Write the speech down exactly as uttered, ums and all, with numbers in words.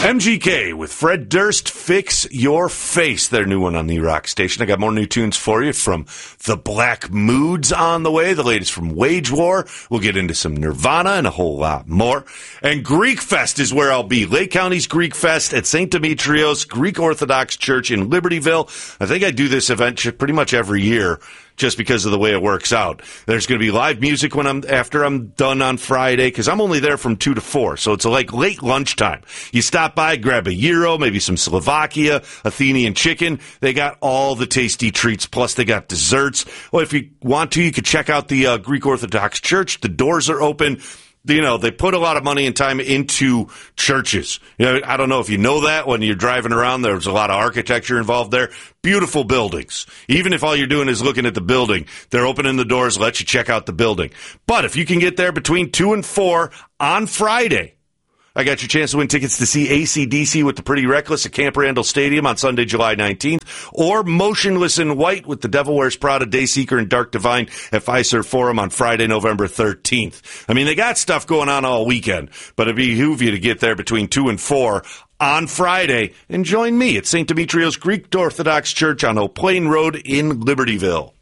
M G K with Fred Durst, Fix Your Face, their new one on the Rock Station. I got more new tunes for you from the Black Moods on the way, the latest from Wage War. We'll get into some Nirvana and a whole lot more. And Greek Fest is where I'll be. Lake County's Greek Fest at Saint Demetrios Greek Orthodox Church in Libertyville. I think I do this event pretty much every year, just because of the way it works out. There's going to be live music when I'm after I'm done on Friday, because I'm only there from two to four, so it's like late lunchtime. You stop by, grab a gyro, maybe some Slovakia, Athenian chicken. They got all the tasty treats, plus they got desserts. Well, if you want to, you could check out the uh, Greek Orthodox Church. The doors are open. You know, they put a lot of money and time into churches. You know, I don't know if you know that when you're driving around, there's a lot of architecture involved there. Beautiful buildings. Even if all you're doing is looking at the building, they're opening the doors, let you check out the building. But if you can get there between two and four on Friday, I got your chance to win tickets to see A C D C with the Pretty Reckless at Camp Randall Stadium on Sunday, July nineteenth, or Motionless in White with the Devil Wears Prada, Dayseeker, and Dark Divine at Fiserv Forum on Friday, November thirteenth. I mean, they got stuff going on all weekend, but it'd behoove you to get there between two and four on Friday and join me at Saint Demetrios Greek Orthodox Church on Oak Plain Road in Libertyville.